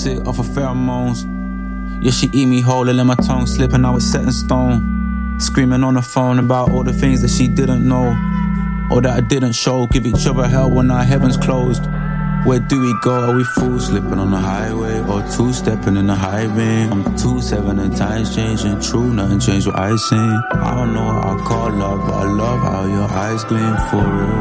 sick off of pheromones. Yeah, she eat me whole and let my tongue slip and I was set in stone. Screaming on the phone about all the things that she didn't know, or that I didn't show. Give each other hell when our heavens closed. Where do we go? Are we fools slipping on the highway, or two-stepping in the high beam? I'm 2-7 and times changing. True, nothing changed what I seen. I don't know what I call love, but I love how your eyes gleam for real.